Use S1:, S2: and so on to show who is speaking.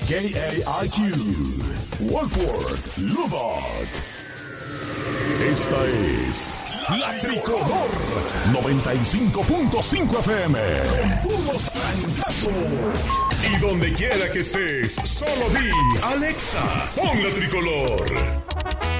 S1: KAIQ, Wolford, Lubbock. Esta es La Tricolor 95.5 FM. Con puros trancazos. Y donde quiera que estés, solo di Alexa, pon La Tricolor.